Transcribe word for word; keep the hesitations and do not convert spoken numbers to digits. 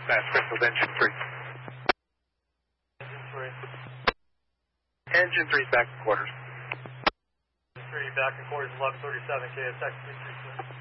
Dispatch, Springfield, engine three. Engine three. Engine three's back in quarters. Engine three, back in quarters, eleven thirty-seven, K S X three three six.